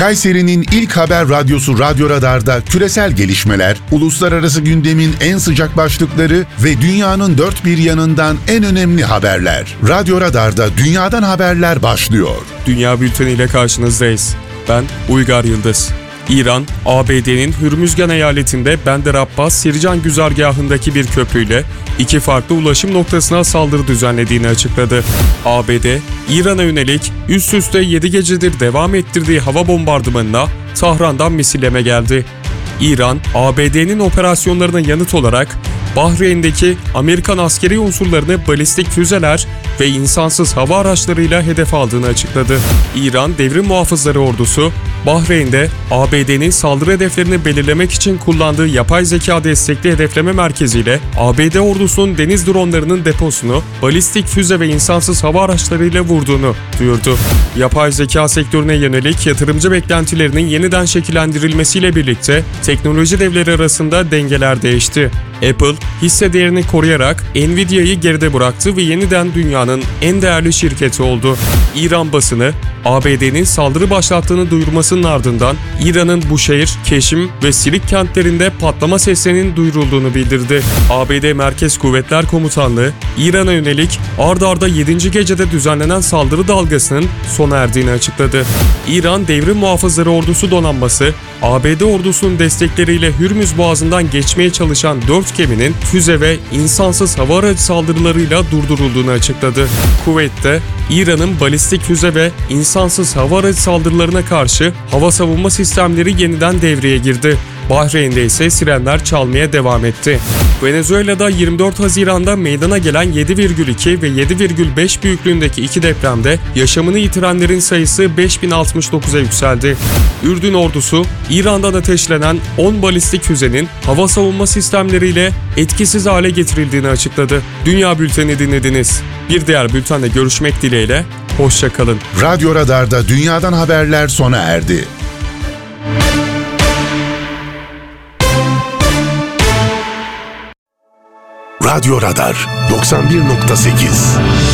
Kayseri'nin ilk haber radyosu Radyo Radar'da küresel gelişmeler, uluslararası gündemin en sıcak başlıkları ve dünyanın dört bir yanından en önemli haberler. Radyo Radar'da dünyadan haberler başlıyor. Dünya Bülteni ile karşınızdayız. Ben Uygar Yıldız. İran, ABD'nin Hürmüzgan eyaletinde Bender Abbas Sircan güzergahındaki bir köprüyle iki farklı ulaşım noktasına saldırı düzenlediğini açıkladı. ABD, İran'a yönelik üst üste 7 gecedir devam ettirdiği hava bombardımanına Tahran'dan misilleme geldi. İran, ABD'nin operasyonlarına yanıt olarak Bahreyn'deki Amerikan askeri unsurlarını balistik füzeler ve insansız hava araçlarıyla hedef aldığını açıkladı. İran Devrim Muhafızları Ordusu, Bahreyn'de ABD'nin saldırı hedeflerini belirlemek için kullandığı yapay zeka destekli hedefleme merkeziyle ABD ordusunun deniz dronlarının deposunu balistik füze ve insansız hava araçlarıyla vurduğunu duyurdu. Yapay zeka sektörüne yönelik yatırımcı beklentilerinin yeniden şekillendirilmesiyle birlikte teknoloji devleri arasında dengeler değişti. Apple, hisse değerini koruyarak Nvidia'yı geride bıraktı ve yeniden dünyanın en değerli şirketi oldu. İran basını, ABD'nin saldırı başlattığını duyurmasının ardından İran'ın Buşehir, Keşim ve Sirik kentlerinde patlama seslerinin duyurulduğunu bildirdi. ABD Merkez Kuvvetler Komutanlığı, İran'a yönelik ard arda 7. gecede düzenlenen saldırı dalgasının sona erdiğini açıkladı. İran Devrim Muhafızları Ordusu donanması, ABD ordusunun destekleriyle Hürmüz Boğazı'ndan geçmeye çalışan 4 geminin füze ve insansız hava aracı saldırılarıyla durdurulduğunu açıkladı. Kuveyt'te İran'ın balistik füze ve insansız hava aracı saldırılarına karşı hava savunma sistemleri yeniden devreye girdi. Bahreyn'de ise sirenler çalmaya devam etti. Venezuela'da 24 Haziran'da meydana gelen 7,2 ve 7,5 büyüklüğündeki iki depremde yaşamını yitirenlerin sayısı 5069'a yükseldi. Ürdün ordusu, İran'dan ateşlenen 10 balistik füzenin hava savunma sistemleriyle etkisiz hale getirildiğini açıkladı. Dünya Bülteni dinlediniz. Bir diğer bültenle görüşmek dileğiyle, hoşça kalın. Radyo Radar'da dünyadan haberler sona erdi. Radyo Radar 91.8